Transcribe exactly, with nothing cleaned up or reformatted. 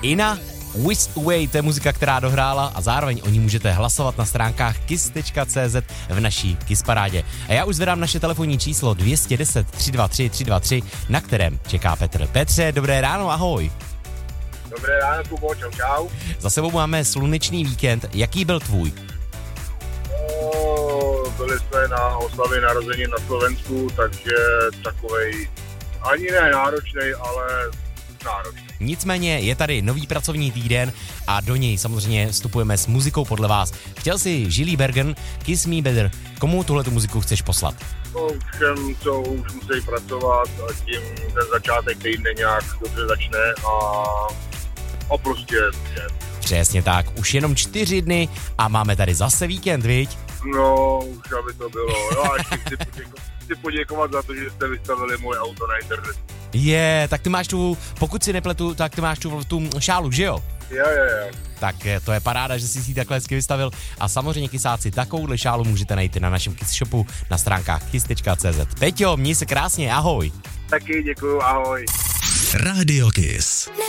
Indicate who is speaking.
Speaker 1: Ina, Whisk Away, to je muzika, která dohrála a zároveň o ní můžete hlasovat na stránkách kiss tečka cé zet v naší Kiss parádě. A já už zvedám naše telefonní číslo dvě jedna deset, tři dva tři, tři dva tři, na kterém čeká Petr. Petře, dobré ráno, ahoj.
Speaker 2: Dobré ráno, Kubo, čau, čau.
Speaker 1: Za sebou máme slunečný víkend, jaký byl tvůj?
Speaker 2: No, byli jsme na oslavě narozenin na Slovensku, takže takovej ani ne náročnej, ale náročný.
Speaker 1: Nicméně je tady nový pracovní týden a do něj samozřejmě vstupujeme s muzikou podle vás. Chtěl si Žilý Bergen, Kiss Me Better. Komu tuhletu muziku chceš poslat?
Speaker 2: No, všem, co už musí pracovat a tím ten začátek týdne nějak dobře začne a, a prostě je.
Speaker 1: Přesně tak, už jenom čtyři dny a máme tady zase víkend, viď?
Speaker 2: No, už aby to bylo. No a ještě chci poděkovat, chci poděkovat za to, že jste vystavili moje auto na internetu.
Speaker 1: Je, tak ty máš tu, pokud si nepletu, tak ty máš tu, tu šálu, že jo?
Speaker 2: Jo, jo, jo.
Speaker 1: Tak to je paráda, že jsi si ji takhle hezky vystavil a samozřejmě kysáci, takovouhle šálu můžete najít na našem Kiss shopu na stránkách kiss tečka cé zet. Peťo, měj se krásně, ahoj.
Speaker 2: Taky děkuju, ahoj.
Speaker 3: Rádio Kiss.